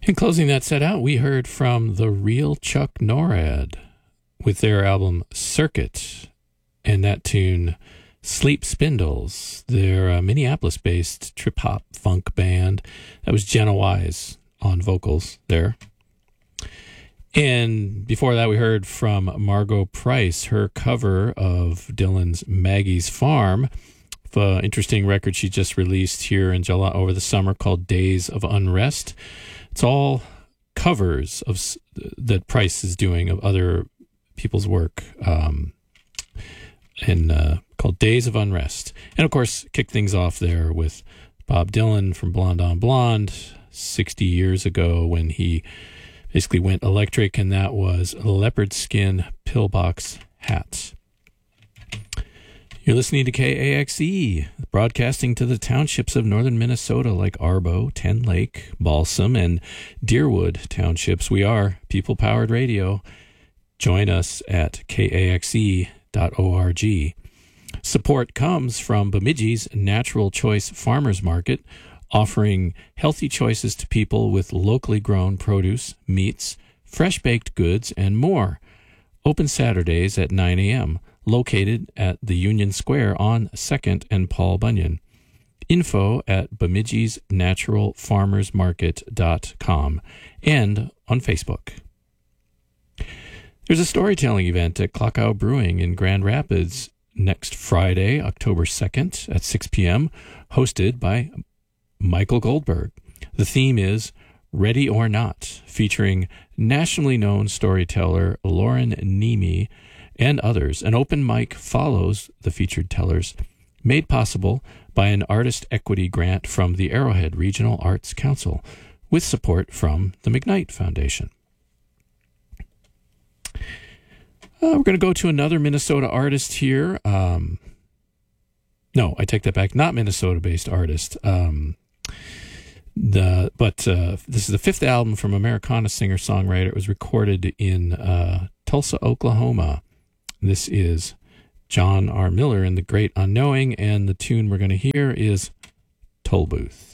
In closing that set out, we heard from The Real Chuck Norad with their album Circuit, and that tune Sleep Spindles, their Minneapolis-based trip-hop funk band. That was Jenna Wise on vocals there. And before that, we heard from Margot Price, her cover of Dylan's Maggie's Farm, an interesting record she just released here in July over the summer called Days of Unrest. It's all covers of that Price is doing of other people's work, called Days of Unrest. And of course, kick things off there with Bob Dylan from Blonde on Blonde 60 years ago when he basically went electric, and that was leopard skin pillbox hats. You're listening to KAXE, broadcasting to the townships of northern Minnesota like Arbo, Ten Lake, Balsam, and Deerwood townships. We are people-powered radio. Join us at kaxe.org. Support comes from Bemidji's Natural Choice Farmers Market, offering healthy choices to people with locally grown produce, meats, fresh-baked goods, and more. Open Saturdays at 9 a.m., located at the Union Square on 2nd and Paul Bunyan. Info at Bemidji'sNaturalFarmersMarket.com and on Facebook. There's a storytelling event at Clockout Brewing in Grand Rapids next Friday, October 2nd at 6 p.m., hosted by Michael Goldberg. The theme is Ready or Not, featuring nationally known storyteller Lauren Nemi and others. An open mic follows the featured tellers, made possible by an artist equity grant from the Arrowhead Regional Arts Council, with support from the McKnight Foundation. We're going to go to another Minnesota artist here. No, I take that back. Not Minnesota-based artist. This is the fifth album from Americana singer-songwriter. It was recorded in Tulsa, Oklahoma. This is John R. Miller and the Great Unknowing, and the tune we're going to hear is Toll Booth.